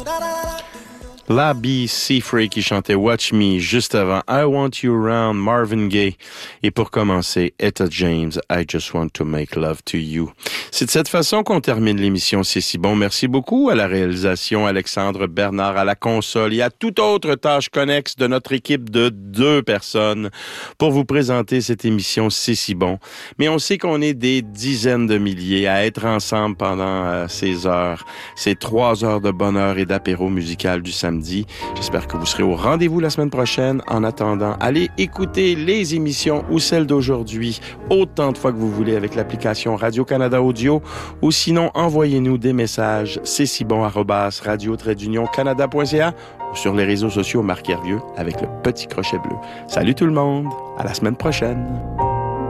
La B. Seafrey qui chantait Watch Me juste avant I Want You Around, Marvin Gaye. Et pour commencer, Etta James, I Just Want to Make Love to You. C'est de cette façon qu'on termine l'émission C'est si bon. Merci beaucoup à la réalisation, Alexandre Bernard, à la console et à toute autre tâche connexe de notre équipe de 2 personnes pour vous présenter cette émission C'est si bon. Mais on sait qu'on est des dizaines de milliers à être ensemble pendant ces heures, ces 3 heures de bonheur et d'apéro musical du samedi. J'espère que vous serez au rendez-vous la semaine prochaine. En attendant, allez écouter les émissions ou celles d'aujourd'hui autant de fois que vous voulez avec l'application Radio-Canada Audio ou sinon envoyez-nous des messages cetcibon@radio-canada.ca ou sur les réseaux sociaux Marc Hervieux avec le petit crochet bleu. Salut tout le monde, à la semaine prochaine.